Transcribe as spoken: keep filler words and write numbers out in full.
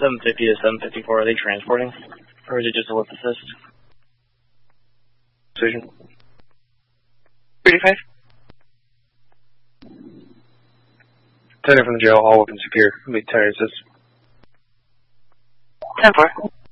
seven fifty to seven fifty-four, are they transporting? Or is it just a lip assist? Decision. three five. Attendant from the jail, all weapons secure. It'll be ten assist. ten four.